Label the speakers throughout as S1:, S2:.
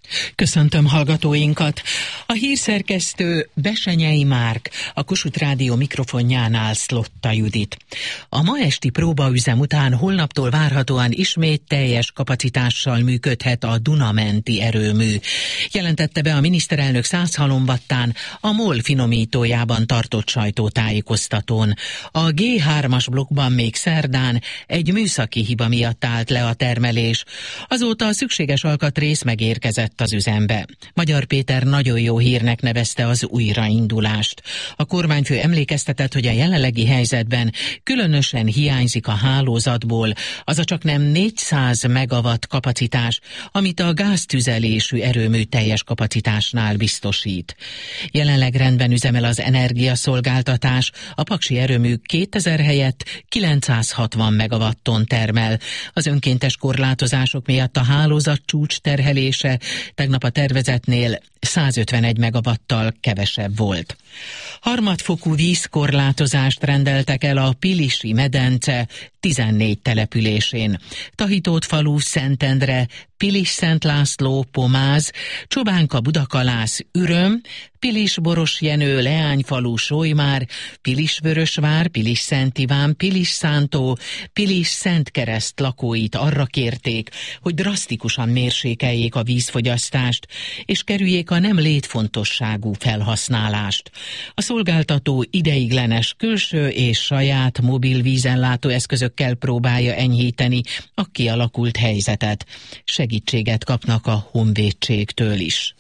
S1: Köszöntöm hallgatóinkat! A hírszerkesztő Besenyei Márk, a Kossuth Rádió mikrofonjánál Szlotta Judit. A ma esti próbaüzem után holnaptól várhatóan ismét teljes kapacitással működhet a Duna-menti erőmű. Jelentette be a miniszterelnök Szászhalombattán a MOL finomítójában tartott sajtótájékoztatón. A G3-as blokkban még szerdán egy műszaki hiba miatt állt le a termelés. Azóta a szükséges alkatrész megérkezett az üzembe. Magyar Péter nagyon jó hírnek nevezte az újraindulást. A kormányfő emlékeztetett, hogy a jelenlegi helyzetben különösen hiányzik a hálózatból az a csaknem 400 megawatt kapacitás, amit a gáztüzelésű erőmű teljes kapacitásnál biztosít. Jelenleg rendben üzemel az energiaszolgáltatás, a paksi erőmű 2000 helyett 960 megawatton termel. Az önkéntes korlátozások miatt a hálózat csúcs terhelése tegnap a tervezetnél 151 megawattal kevesebb volt. Harmadfokú vízkorlátozást rendeltek el a Pilisi medence 14 településén. Tahitótfalu, Szentendre, Pilis-Szent László, Pomáz, Csobánka, Budakalász, Üröm, Pilis-Borosjenő, Leányfalu, Solymár, Pilis-Vörösvár, Pilis-Szent Iván, Pilis-Szántó, Pilis-Szentkereszt lakóit arra kérték, hogy drasztikusan mérsékeljék a vízfogyasztást, és kerüljék a nem létfontosságú felhasználást. A szolgáltató ideiglenes külső és saját mobil vízellátó eszközökkel próbálja enyhíteni a kialakult helyzetet. Segítséget kapnak a honvédségtől is.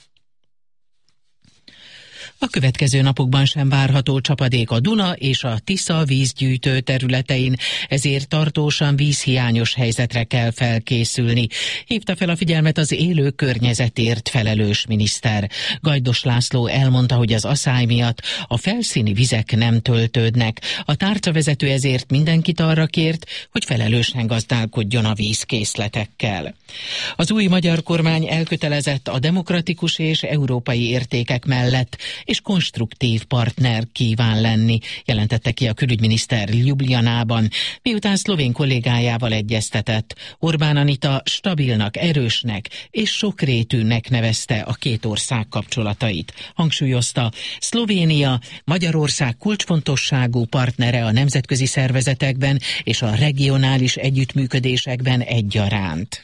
S1: A következő napokban sem várható csapadék a Duna és a Tisza vízgyűjtő területein, ezért tartósan vízhiányos helyzetre kell felkészülni. Hívta fel a figyelmet az élő környezetért felelős miniszter. Gajdos László elmondta, hogy az aszály miatt a felszíni vizek nem töltődnek. A tárcavezető ezért mindenkit arra kért, hogy felelősen gazdálkodjon a vízkészletekkel. Az új magyar kormány elkötelezett a demokratikus és európai értékek mellett, és konstruktív partner kíván lenni, jelentette ki a külügyminiszter Ljubljanában, miután szlovén kollégájával egyeztetett. Orbán Anita stabilnak, erősnek és sokrétűnek nevezte a két ország kapcsolatait. Hangsúlyozta, Szlovénia Magyarország kulcsfontosságú partnere a nemzetközi szervezetekben és a regionális együttműködésekben egyaránt.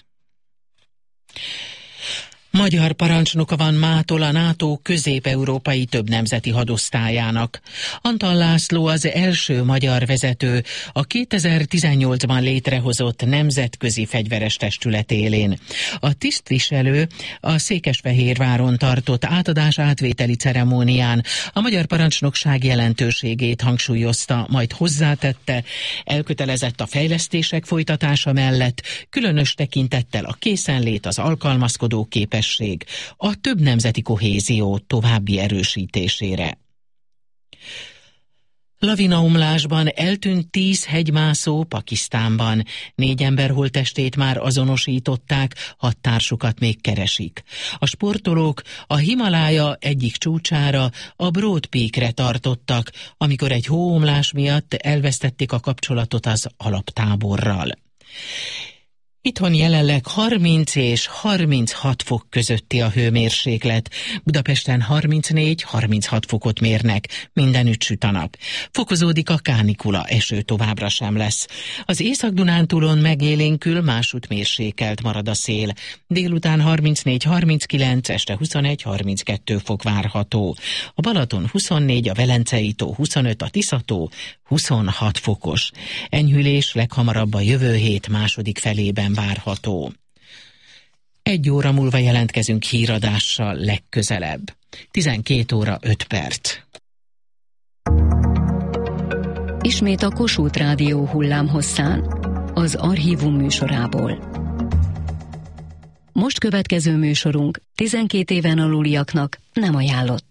S1: Magyar parancsnoka van mától a NATO közép-európai többnemzeti hadosztályának. Antal László az első magyar vezető a 2018-ban létrehozott nemzetközi fegyveres testület élén. A tisztviselő a Székesfehérváron tartott átadás-átvételi ceremónián a magyar parancsnokság jelentőségét hangsúlyozta, majd hozzátette, elkötelezett a fejlesztések folytatása mellett, különös tekintettel a készenlét, az alkalmazkodó képesség, a több nemzeti kohézió további erősítésére. Lavinaomlásban eltűnt 10 hegymászó Pakisztánban. 4 ember holttestét már azonosították, 6 társukat még keresik. A sportolók a Himalája egyik csúcsára, a Broad Peakre tartottak, amikor egy hóomlás miatt elvesztették a kapcsolatot az alaptáborral. Itthon jelenleg 30 és 36 fok közötti a hőmérséklet. Budapesten 34-36 fokot mérnek, mindenütt süt a nap. Fokozódik a kánikula, eső továbbra sem lesz. Az Észak-Dunántúlon megélénkül, másutt mérsékelt marad a szél. Délután 34-39, este 21-32 fok várható. A Balaton 24, a Velencei tó 25, a Tiszató 26 fokos. Enyhülés leghamarabb a jövő hét második felében várható. 1 óra múlva jelentkezünk híradással legközelebb. 12 óra 5 perc.
S2: Ismét a Kossuth Rádió hullámhosszán, az Archívum műsorából. Most következő műsorunk 12 éven aluliaknak nem ajánlott.